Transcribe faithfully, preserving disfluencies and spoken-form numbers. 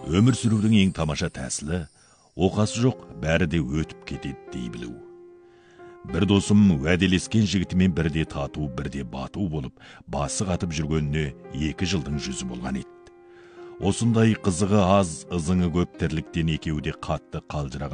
Өмір сүрудің ең тамаша тәсілі, оқасы жоқ, бәрі де өтіп кетеді дей білу. Бір досым уәделескен жігітімен бірде тату, бірде бату болып, басы қатып жүргеніне екі жылдың жүзі болған еді. Осындай қызығы аз, ызыңы көп тірліктен екеуі де қатты қалжыраған